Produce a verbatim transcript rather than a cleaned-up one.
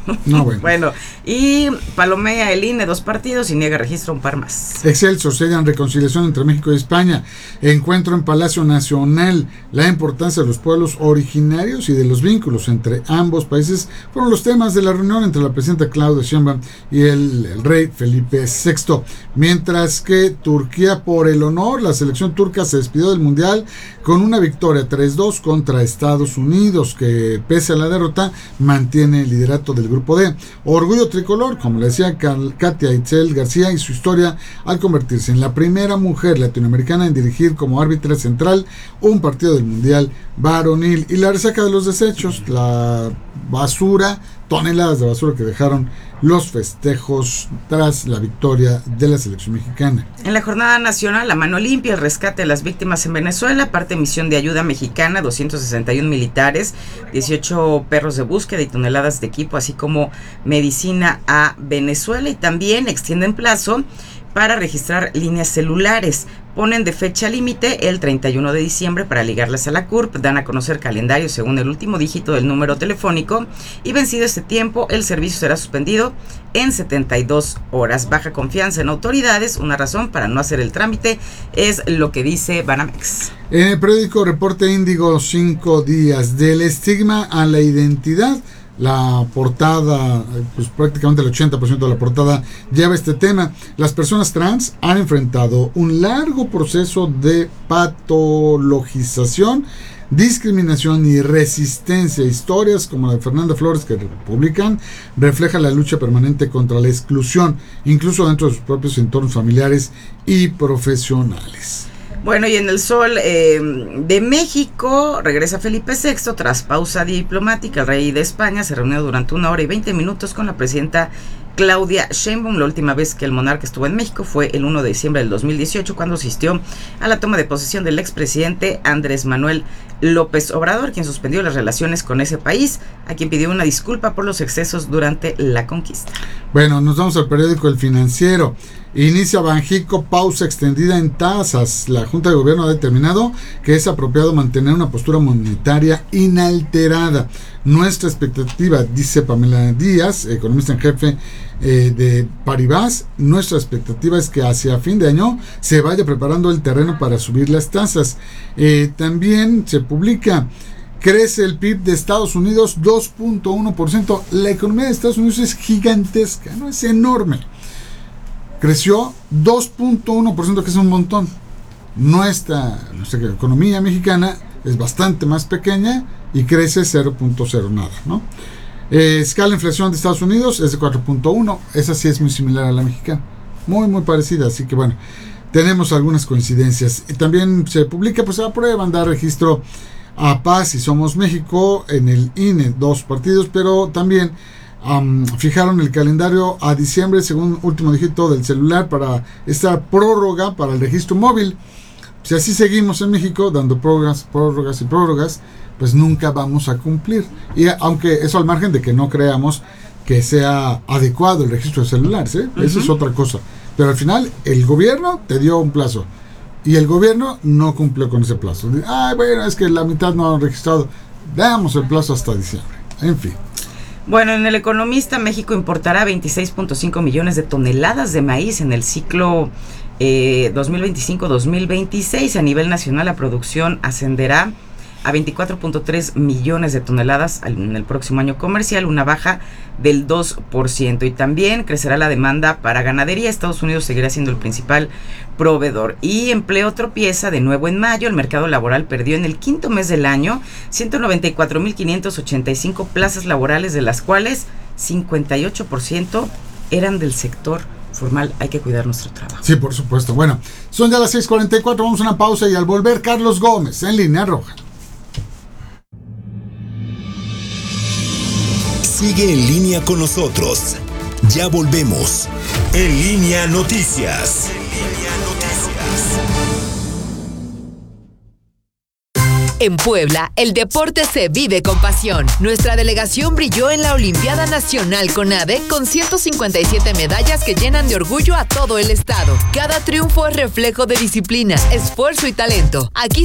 No, bueno. Bueno, y palomea el I N E dos partidos y niega registro un par más. Excelso, sellan reconciliación entre México y España. Encuentro en Palacio Nacional. La importancia de los pueblos originarios y de los vínculos entre ambos países fueron los temas de la reunión entre la presidenta Claudia Sheinbaum y el, el rey Felipe sexto. Mientras que Turquía, por el honor, la selección turca se despidió del Mundial con una victoria tres dos contra Estados Unidos, que pese a la derrota mantiene el liderato del grupo D. Orgullo tricolor, como le decía Katia Itzel García, y su historia al convertirse en la primera mujer latinoamericana en dirigir como árbitra central un partido del Mundial varonil. Y la resaca de los desechos, la basura, toneladas de basura que dejaron los festejos tras la victoria de la selección mexicana. En la jornada nacional, la mano limpia, el rescate de las víctimas en Venezuela, parte misión de ayuda mexicana, doscientos sesenta y uno militares, dieciocho perros de búsqueda y toneladas de equipo, así como medicina a Venezuela. Y también extienden plazo para registrar líneas celulares. Ponen de fecha límite el treinta y uno de diciembre para ligarlas a la C U R P. Dan a conocer calendario según el último dígito del número telefónico. Y vencido este tiempo, el servicio será suspendido en setenta y dos horas. Baja confianza en autoridades. Una razón para no hacer el trámite es lo que dice Banamex. En el periódico Reporte Índigo, cinco días del estigma a la identidad. La portada, pues prácticamente el ochenta por ciento de la portada lleva este tema. Las personas trans han enfrentado un largo proceso de patologización, discriminación y resistencia. Historias como la de Fernanda Flores, que publican, refleja la lucha permanente contra la exclusión, incluso dentro de sus propios entornos familiares y profesionales. Bueno, y en el Sol eh, de México regresa Felipe sexto tras pausa diplomática. El rey de España se reunió durante una hora y veinte minutos con la presidenta Claudia Sheinbaum. La última vez que el monarca estuvo en México fue el uno de diciembre del dos mil dieciocho, cuando asistió a la toma de posesión del expresidente Andrés Manuel López Obrador, quien suspendió las relaciones con ese país, a quien pidió una disculpa por los excesos durante la conquista. Bueno, nos vamos al periódico El Financiero. Inicia Banjico pausa extendida en tasas. La Junta de Gobierno ha determinado que es apropiado mantener una postura monetaria inalterada. Nuestra expectativa, dice Pamela Díaz, economista en jefe eh, de Paribas, nuestra expectativa es que hacia fin de año se vaya preparando el terreno para subir las tasas. Eh, también se publica: crece el P I B de Estados Unidos dos punto uno por ciento. La economía de Estados Unidos es gigantesca, ¿no? Es enorme. Creció dos punto uno por ciento, que es un montón. Nuestra, nuestra economía mexicana es bastante más pequeña y crece cero punto cero nada, ¿no? Eh, escala de inflación de Estados Unidos es de cuatro punto uno. Esa sí es muy similar a la mexicana. Muy, muy parecida. Así que bueno, tenemos algunas coincidencias. Y también se publica, pues aprueban dar registro a Paz y Somos México en el I N E, dos partidos, pero también Um, fijaron el calendario a diciembre según último dígito del celular para esta prórroga para el registro móvil. Si así seguimos en México dando prórrogas, prórrogas y prórrogas, pues nunca vamos a cumplir. Y aunque eso al margen de que no creamos que sea adecuado el registro de celulares, ¿eh? Uh-huh. Eso es otra cosa. Pero al final el gobierno te dio un plazo y el gobierno no cumplió con ese plazo. Ay, bueno, es que la mitad no han registrado. Damos el plazo hasta diciembre. En fin. Bueno, en El Economista, México importará veintiséis punto cinco millones de toneladas de maíz en el ciclo eh, dos mil veinticinco dos mil veintiséis. A nivel nacional, la producción ascenderá a veinticuatro punto tres millones de toneladas en el próximo año comercial, una baja del dos por ciento. Y también crecerá la demanda para ganadería. Estados Unidos seguirá siendo el principal proveedor. Y empleo tropieza de nuevo en mayo. El mercado laboral perdió en el quinto mes del año ciento noventa y cuatro mil quinientas ochenta y cinco plazas laborales, de las cuales cincuenta y ocho por ciento eran del sector formal. Hay que cuidar nuestro trabajo. Sí, por supuesto. Bueno, son ya las seis cuarenta y cuatro, vamos a una pausa y al volver, Carlos Gómez en Línea Roja. Sigue en línea con nosotros. Ya volvemos. En Línea Noticias. En Línea Noticias. En Puebla, el deporte se vive con pasión. Nuestra delegación brilló en la Olimpiada Nacional CONADE con ciento cincuenta y siete medallas que llenan de orgullo a todo el estado. Cada triunfo es reflejo de disciplina, esfuerzo y talento. Aquí